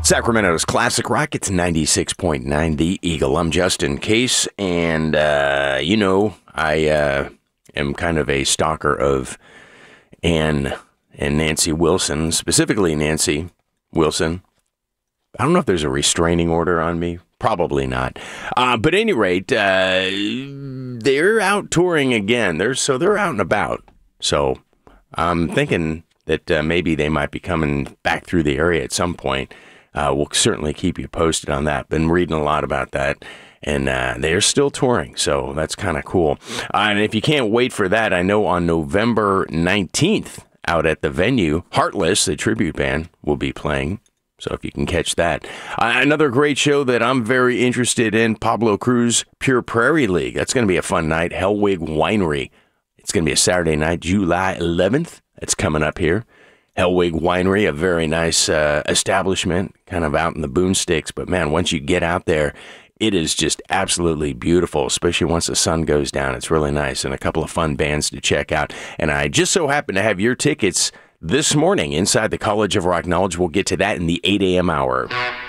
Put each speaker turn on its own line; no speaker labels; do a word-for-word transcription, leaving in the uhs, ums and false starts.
Sacramento's Classic Rock, it's ninety-six point nine The Eagle. I'm Justin Case, and, uh, you know, I uh, am kind of a stalker of Ann and Nancy Wilson, specifically Nancy Wilson. I don't know if there's a restraining order on me. Probably not. Uh, but at any rate, uh, they're out touring again. They're, so they're out and about. So I'm thinking that uh, maybe they might be coming back through the area at some point. Uh, we'll certainly keep you posted on that. Been reading a lot about that, and uh, they're still touring, so that's kind of cool. Uh, and if you can't wait for that, I know on November nineteenth, out at the venue, Heartless, the tribute band, will be playing. So if you can catch that. Uh, another great show that I'm very interested in, Pablo Cruz Pure Prairie League. That's going to be a fun night. Hellwig Winery. It's going to be a Saturday night, July eleventh. It's coming up here. Hellwig Winery, a very nice uh, establishment, kind of out in the boonsticks. But, man, once you get out there, it is just absolutely beautiful, especially once the sun goes down. It's really nice, and a couple of fun bands to check out. And I just so happen to have your tickets this morning inside the College of Rock Knowledge. We'll get to that in the eight a.m. hour.